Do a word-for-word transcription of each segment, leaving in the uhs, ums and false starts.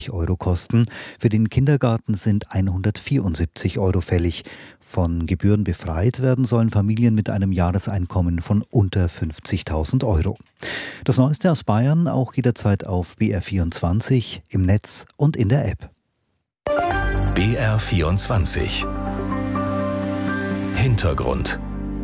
Euro kosten. Für den Kindergarten sind hundertvierundsiebzig Euro fällig. Von Gebühren befreit werden sollen Familien mit einem Jahreseinkommen von unter fünfzigtausend Euro. Das Neueste aus Bayern auch jederzeit auf B R vierundzwanzig, im Netz und in der App. B R vierundzwanzig. Hintergrund.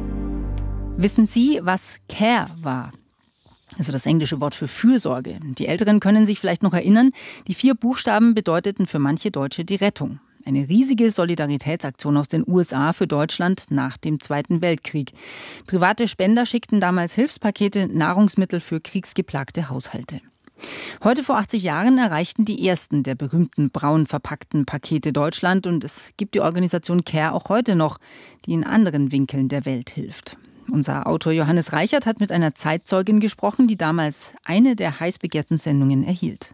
Wissen Sie, was Care war? Also das englische Wort für Fürsorge. Die Älteren können sich vielleicht noch erinnern, die vier Buchstaben bedeuteten für manche Deutsche die Rettung. Eine riesige Solidaritätsaktion aus den U S A für Deutschland nach dem Zweiten Weltkrieg. Private Spender schickten damals Hilfspakete, Nahrungsmittel für kriegsgeplagte Haushalte. Heute vor achtzig Jahren erreichten die ersten der berühmten braun verpackten Pakete Deutschland und es gibt die Organisation Care auch heute noch, die in anderen Winkeln der Welt hilft. Unser Autor Johannes Reichert hat mit einer Zeitzeugin gesprochen, die damals eine der heiß begehrten Sendungen erhielt.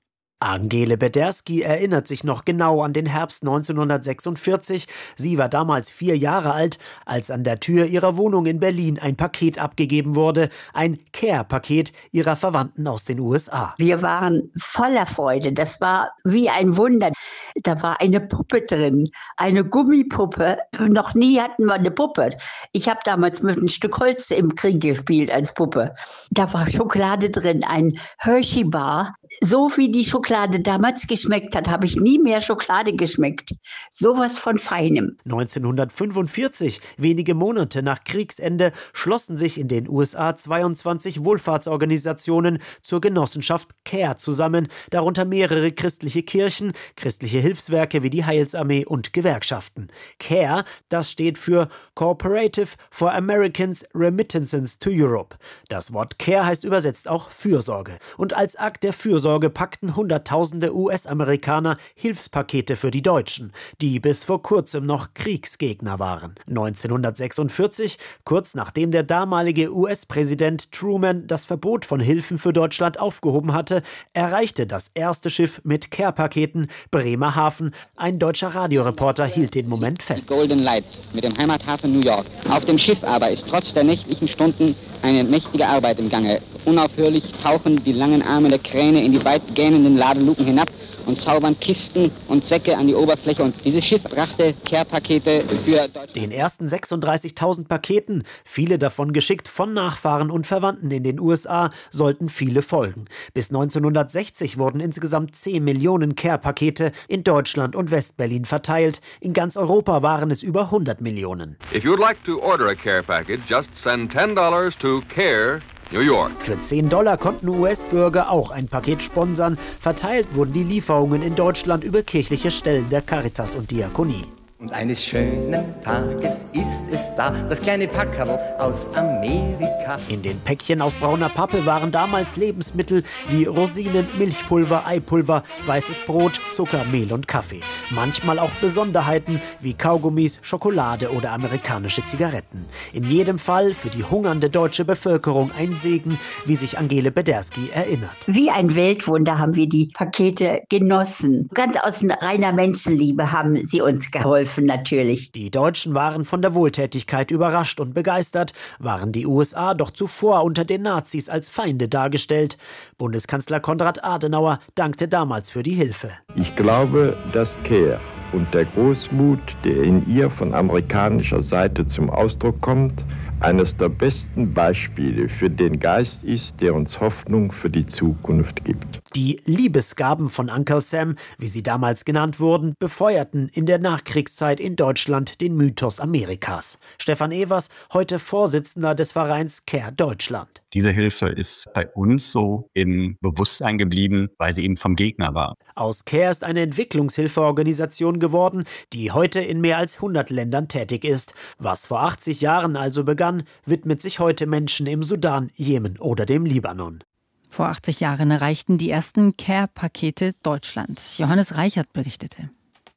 Angele Bederski erinnert sich noch genau an den Herbst neunzehnhundertsechsundvierzig. Sie war damals vier Jahre alt, als an der Tür ihrer Wohnung in Berlin ein Paket abgegeben wurde. Ein Care-Paket ihrer Verwandten aus den U S A. Wir waren voller Freude. Das war wie ein Wunder. Da war eine Puppe drin, eine Gummipuppe. Noch nie hatten wir eine Puppe. Ich habe damals mit einem Stück Holz im Krieg gespielt als Puppe. Da war Schokolade drin, ein Hershey-Bar. So wie die Schokolade damals geschmeckt hat, habe ich nie mehr Schokolade geschmeckt. Sowas von Feinem. neunzehnhundertfünfundvierzig, wenige Monate nach Kriegsende, schlossen sich in den U S A zweiundzwanzig Wohlfahrtsorganisationen zur Genossenschaft Care zusammen, darunter mehrere christliche Kirchen, christliche Hilfswerke wie die Heilsarmee und Gewerkschaften. Care, das steht für Cooperative for Americans Remittances to Europe. Das Wort Care heißt übersetzt auch Fürsorge. Und als Akt der Fürsorge packten Hunderttausende U S-Amerikaner Hilfspakete für die Deutschen, die bis vor kurzem noch Kriegsgegner waren. neunzehnhundertsechsundvierzig, kurz nachdem der damalige U S-Präsident Truman das Verbot von Hilfen für Deutschland aufgehoben hatte, erreichte das erste Schiff mit Care-Paketen Bremerhaven. Ein deutscher Radioreporter hielt den Moment fest. Die Golden Light mit dem Heimathafen New York. Auf dem Schiff aber ist trotz der nächtlichen Stunden eine mächtige Arbeit im Gange. Unaufhörlich tauchen die langen Arme der Kräne in die weit gähnenden Ladeluken hinab und zaubern Kisten und Säcke an die Oberfläche. Und dieses Schiff brachte Care-Pakete für Deutschland. Den ersten sechsunddreißigtausend Paketen, viele davon geschickt von Nachfahren und Verwandten in den U S A, sollten viele folgen. Bis neunzehnhundertsechzig wurden insgesamt zehn Millionen Care-Pakete in Deutschland und Westberlin verteilt. In ganz Europa waren es über hundert Millionen. If you would like to order a Care package, just send ten dollars to Care, New York. Für zehn Dollar konnten U S-Bürger auch ein Paket sponsern. Verteilt wurden die Lieferungen in Deutschland über kirchliche Stellen der Caritas und Diakonie. Und eines schönen Tages ist es da, das kleine Packerl aus Amerika. In den Päckchen aus brauner Pappe waren damals Lebensmittel wie Rosinen, Milchpulver, Eipulver, weißes Brot, Zucker, Mehl und Kaffee. Manchmal auch Besonderheiten wie Kaugummis, Schokolade oder amerikanische Zigaretten. In jedem Fall für die hungernde deutsche Bevölkerung ein Segen, wie sich Angele Bederski erinnert. Wie ein Weltwunder haben wir die Pakete genossen. Ganz aus reiner Menschenliebe haben sie uns geholfen. Natürlich. Die Deutschen waren von der Wohltätigkeit überrascht und begeistert, waren die U S A doch zuvor unter den Nazis als Feinde dargestellt. Bundeskanzler Konrad Adenauer dankte damals für die Hilfe. Ich glaube, dass Care und der Großmut, der in ihr von amerikanischer Seite zum Ausdruck kommt, eines der besten Beispiele für den Geist ist, der uns Hoffnung für die Zukunft gibt. Die Liebesgaben von Uncle Sam, wie sie damals genannt wurden, befeuerten in der Nachkriegszeit in Deutschland den Mythos Amerikas. Stefan Evers, heute Vorsitzender des Vereins Care Deutschland. Diese Hilfe ist bei uns so im Bewusstsein geblieben, weil sie eben vom Gegner war. Aus Care ist eine Entwicklungshilfeorganisation geworden, die heute in mehr als hundert Ländern tätig ist. Was vor achtzig Jahren also begann, widmet sich heute Menschen im Sudan, Jemen oder dem Libanon. Vor achtzig Jahren erreichten die ersten Care-Pakete Deutschland. Johannes Reichert berichtete.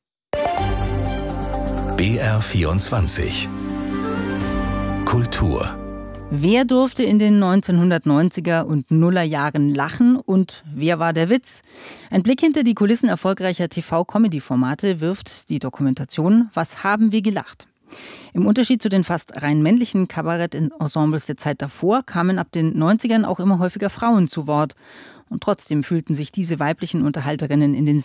B R vierundzwanzig. Kultur. Wer durfte in den neunzehnhundertneunziger und Nullerjahren lachen und wer war der Witz? Ein Blick hinter die Kulissen erfolgreicher T V-Comedy-Formate wirft die Dokumentation »Was haben wir gelacht?« Im Unterschied zu den fast rein männlichen Kabarett-Ensembles der Zeit davor kamen ab den neunzigern auch immer häufiger Frauen zu Wort. Und trotzdem fühlten sich diese weiblichen Unterhalterinnen in den